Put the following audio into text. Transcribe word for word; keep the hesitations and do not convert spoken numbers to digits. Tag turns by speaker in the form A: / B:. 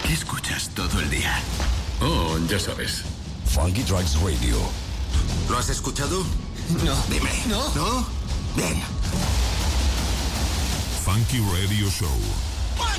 A: ¿Qué escuchas todo el día?
B: Oh, ya sabes.
C: Funky Tracks Radio.
A: ¿Lo has escuchado?
D: No.
A: Dime.
D: No.
A: ¿No? Bien.
E: Funky Radio Show.